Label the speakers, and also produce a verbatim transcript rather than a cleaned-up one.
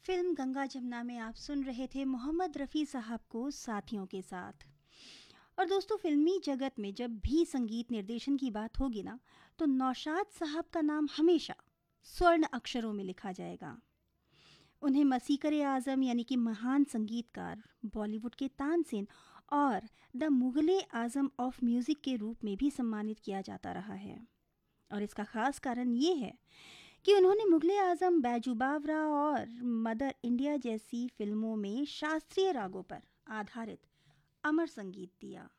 Speaker 1: Film Ganga Jamuna में आप सुन रहे थे मोहम्मद रफ़ी साहब को साथियों के साथ। और दोस्तों, फिल्मी जगत में जब भी संगीत निर्देशन की बात होगी ना, तो नौशाद साहब का नाम हमेशा स्वर्ण अक्षरों में लिखा जाएगा। उन्हें मसीकर आज़म यानी कि महान संगीतकार, बॉलीवुड के तानसेन और the Mughal e Azam of music के रूप में भी सम्मानित किया जाता रहा है। और इसका ख़ास कारण ये है कि उन्होंने मुगले आज़म, बैजू बावरा और मदर इंडिया जैसी फिल्मों में शास्त्रीय रागों पर आधारित अमर संगीत दिया।